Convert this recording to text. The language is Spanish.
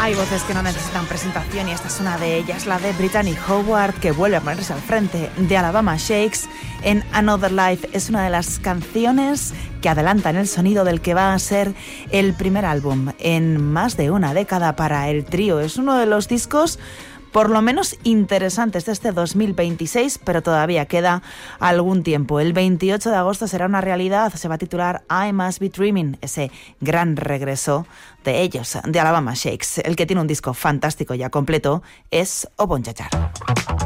Hay voces que no necesitan presentación y esta es una de ellas, la de Brittany Howard, que vuelve a ponerse al frente de Alabama Shakes en Another Life. Es una de las canciones que adelantan el sonido del que va a ser el primer álbum en más de una década para el trío. Es uno de los discos por lo menos interesantes de este 2026, pero todavía queda algún tiempo. El 28 de agosto será una realidad, se va a titular I Must Be Dreaming, ese gran regreso de ellos, de Alabama Shakes. El que tiene un disco fantástico ya completo es Obon Yayar.